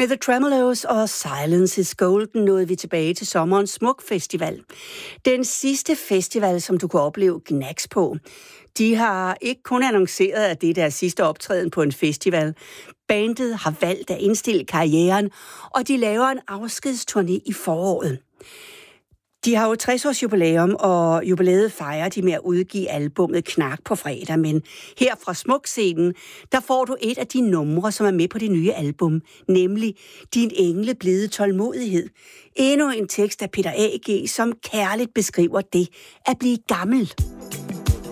Med The Tremeloes og Silence is Golden nåede vi tilbage til sommerens Smuk Festival. Den sidste festival, som du kunne opleve Gnags på. De har ikke kun annonceret, at det er deres sidste optræden på en festival. Bandet har valgt at indstille karrieren, og de laver en afskedsturné i foråret. De har jo 60-års jubilæum, og jubilæet fejrer de med at udgive albummet Knak på fredag. Men her fra Smuk-scenen, der får du et af de numre, som er med på det nye album, nemlig Din engle blide tålmodighed. Endnu en tekst af Peter A.G., som kærligt beskriver det at blive gammel.